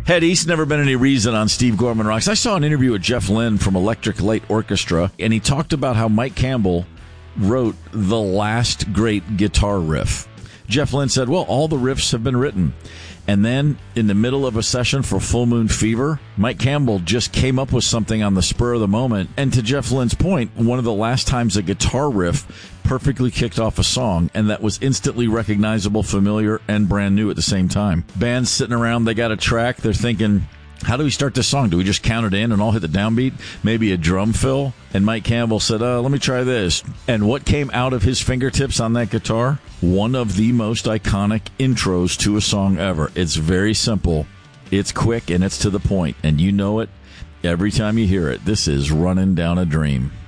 Head East, never been any reason on Steve Gorman Rocks. I saw an interview with Jeff Lynne from Electric Light Orchestra, and he talked about how Mike Campbell wrote the last great guitar riff. Jeff Lynne said, well, all the riffs have been written. And then, in the middle of a session for Full Moon Fever, Mike Campbell just came up with something on the spur of the moment. And to Jeff Lynne's point, one of the last times a guitar riff perfectly kicked off a song, and that was instantly recognizable, familiar, and brand new at the same time. Bands sitting around, they got a track, they're thinking, how do we start this song? Do we just count it in and all hit the downbeat? Maybe a drum fill? And Mike Campbell said, let me try this. And what came out of his fingertips on that guitar? One of the most iconic intros to a song ever. It's very simple. It's quick and it's to the point. And you know it every time you hear it. This is Running Down a Dream.